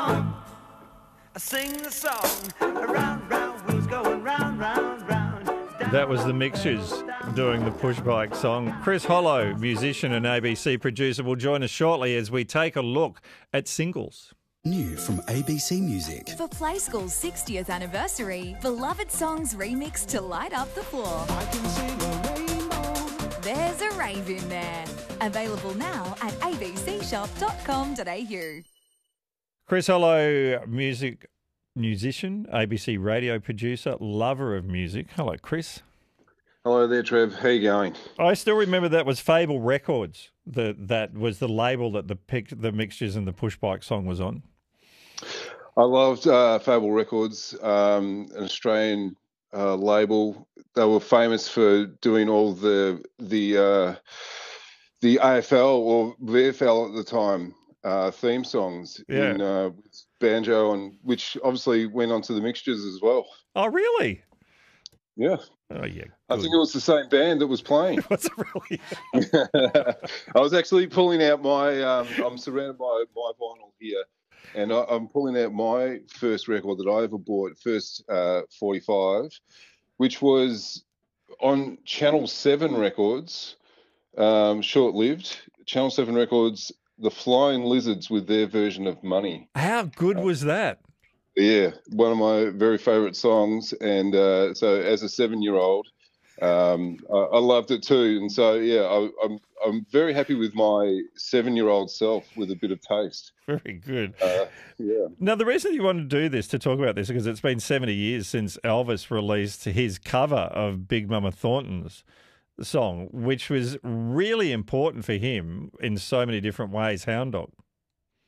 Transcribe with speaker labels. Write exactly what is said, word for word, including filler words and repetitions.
Speaker 1: on. I sing the song, round, round, wheels going round, round, round.
Speaker 2: That was the Mixtures doing the push bike song. Chris Hollow, musician and A B C producer, will join us shortly as we take a look at singles.
Speaker 3: New from A B C Music.
Speaker 4: For Play School's sixtieth anniversary, beloved songs remixed to light up the floor.
Speaker 1: I can sing a rainbow.
Speaker 4: There's a rave in there. Available now at a b c shop dot com dot a u.
Speaker 2: Chris Hollow, music musician, A B C radio producer, lover of music. Hello, Chris.
Speaker 5: Hello there, Trev. How you going?
Speaker 2: I still remember that was Fable Records. The, that was the label that the pic, the Mixtures and the push bike song was on.
Speaker 5: I loved uh, Fable Records, um, an Australian uh, label. They were famous for doing all the the uh, the A F L or V F L at the time uh, theme songs
Speaker 2: Yeah.
Speaker 5: in uh, with banjo, and which obviously went on to the Mixtures as well.
Speaker 2: Oh, really?
Speaker 5: Yeah.
Speaker 2: Oh, yeah.
Speaker 5: I
Speaker 2: good.
Speaker 5: think it was the same band that was playing.
Speaker 2: Was it really?
Speaker 5: I was actually pulling out my. Um, I'm surrounded by my vinyl here, and I, I'm pulling out my first record that I ever bought, first uh, forty-five, which was on Channel Seven Records, um, short-lived. Channel Seven Records, the Flying Lizards with their version of Money.
Speaker 2: How good was that?
Speaker 5: Yeah, one of my very favourite songs, and uh, so as a seven-year-old, um, I, I loved it too. And so, yeah, I, I'm I'm very happy with my seven-year-old self with a bit of taste.
Speaker 2: Very good.
Speaker 5: Uh, yeah.
Speaker 2: Now, the reason you want to do this, to talk about this, because it's been seventy years since Elvis released his cover of Big Mama Thornton's song, which was really important for him in so many different ways, Hound Dog.